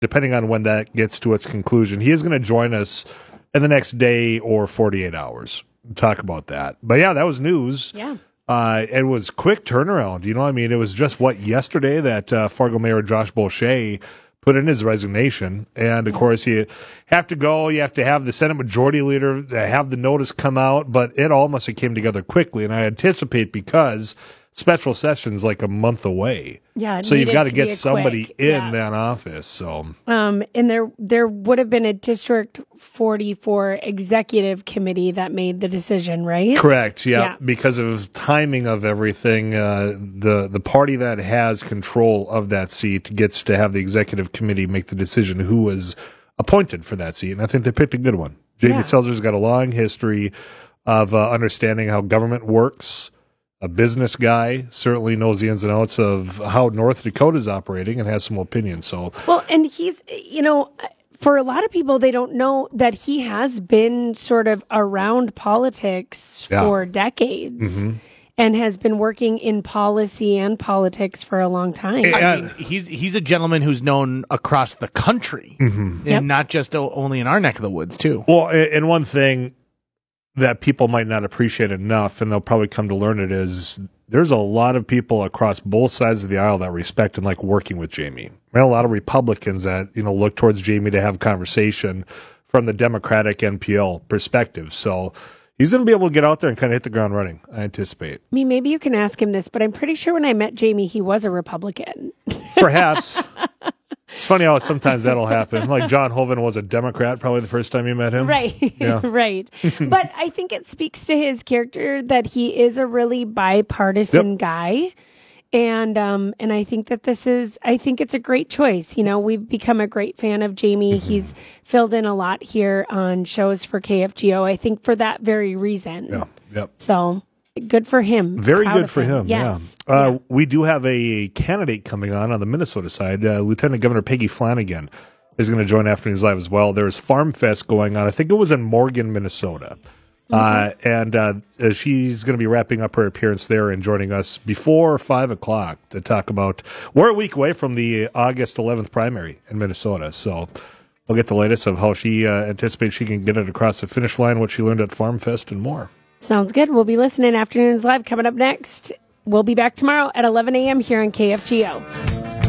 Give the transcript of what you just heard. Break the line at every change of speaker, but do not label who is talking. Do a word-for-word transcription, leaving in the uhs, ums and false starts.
depending on when that gets to its conclusion. He is going to join us in the next day or forty-eight hours to talk about that. But, yeah, that was news.
Yeah.
Uh, it was quick turnaround. You know, I mean, it was just, what, yesterday that uh, Fargo Mayor Josh Boucher put in his resignation. And, of course, you have to go. You have to have the Senate Majority Leader have the notice come out. But it all must have came together quickly. And I anticipate because special session's like a month away.
Yeah. It
so you've got to
to
get somebody
quick.
in
yeah.
that office. So.
Um, and there there would have been a District forty-four executive committee that made the decision, right?
Correct. Yeah.
yeah.
Because of timing of everything, uh, the the party that has control of that seat gets to have the executive committee make the decision who is appointed for that seat. And I think they picked a good one. Jamie
Yeah.
Selzer's got a long history of uh, understanding how government works. A business guy, certainly knows the ins and outs of how North Dakota is operating and has some opinions. So,
well, and he's, you know, for a lot of people, they don't know that he has been sort of around politics
Yeah.
for decades
mm-hmm.
and has been working in policy and politics for a long time.
Yeah.
I mean, he's he's a gentleman who's known across the country,
Mm-hmm.
and
Yep.
not just o- only in our neck of the woods, too.
Well, and one thing that people might not appreciate enough, and they'll probably come to learn it, is there's a lot of people across both sides of the aisle that respect and like working with Jamie. And a lot of Republicans that, you know, look towards Jamie to have conversation from the Democratic N P L perspective. So he's going to be able to get out there and kind of hit the ground running, I anticipate.
I mean, maybe you can ask him this, but I'm pretty sure when I met Jamie, he was a Republican.
Perhaps. It's funny how sometimes that'll happen. Like John Hoeven was a Democrat probably the first time you met him.
Right,
Yeah.
right. But I think it speaks to his character that he is a really bipartisan
Yep.
guy. And um, and I think that this is, I think it's a great choice. You know, we've become a great fan of Jamie.
Mm-hmm.
He's filled in a lot here on shows for K F G O, I think for that very reason.
Yeah. Yep.
So good for him.
Very
Proud
good
of
for him,
Yes.
yeah. Uh,
Yeah.
We do have a candidate coming on on the Minnesota side. Uh, Lieutenant Governor Peggy Flanagan is going to join Afternoons Live as well. There's Farm Fest going on. I think it was in Morgan, Minnesota.
Mm-hmm.
Uh, and uh, she's going to be wrapping up her appearance there and joining us before five o'clock to talk about, we're a week away from the August eleventh primary in Minnesota. So we'll get the latest of how she uh, anticipates she can get it across the finish line, what she learned at Farm Fest, and more.
Sounds good. We'll be listening. Afternoons Live coming up next. We'll be back tomorrow at eleven a.m. here on K F G O.